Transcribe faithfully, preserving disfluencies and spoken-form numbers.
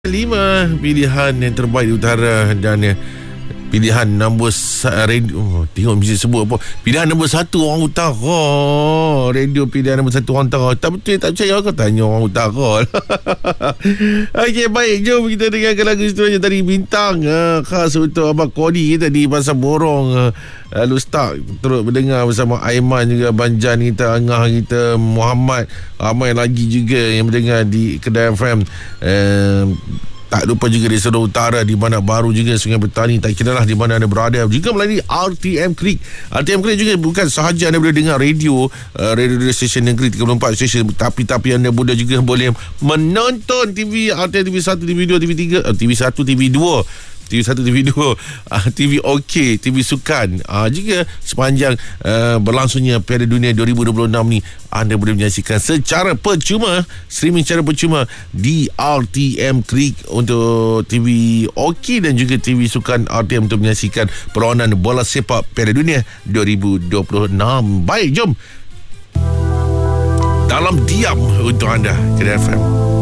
Lima pilihan yang terbaik di utara dan uh, pilihan nombor sa- radio, oh, tengok mesti sebut apa, pilihan nombor satu orang utara. Radio pilihan nombor satu orang utara. Tak betul, tak percaya, kau tanya orang utara. Okey, baik, jom kita dengarkan lagu seterusnya tadi, Bintang, uh, khas untuk Abang Kodi kita di Pasar Borong. uh, Lalu start terus berdengar bersama Aiman juga, Banjan kita, Angah kita, Muhammad, ramai lagi juga yang mendengar di Kedai F M. uh, Tak lupa juga di seluruh utara, di mana baru juga Sungai Petani, tak kira lah di mana anda berada, juga melalui R T M Creek. R T M Creek juga bukan sahaja anda boleh dengar radio, uh, radio stesen negeri tiga puluh empat stesen, tapi tapi anda boleh juga boleh menonton T V, R T M T V satu, T V dua, T V tiga, uh, T V satu, T V dua, T V satu, T V dua, uh, T V OK, T V Sukan. uh, Juga sepanjang uh, berlangsungnya Piala Dunia dua ribu dua puluh enam ni, anda boleh menyaksikan secara percuma, streaming secara percuma di R T M Creek untuk T V OK dan juga T V Sukan R T M untuk menyaksikan perlawanan bola sepak Piala Dunia dua ribu dua puluh enam. Baik, jom dalam diam untuk anda, Kedai F M.